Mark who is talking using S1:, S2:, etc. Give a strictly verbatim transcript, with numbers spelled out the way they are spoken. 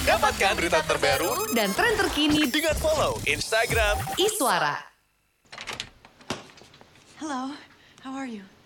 S1: Dapatkan berita terbaru
S2: dan tren terkini
S1: dengan follow Instagram
S2: Iswara.
S3: Hello, how are you?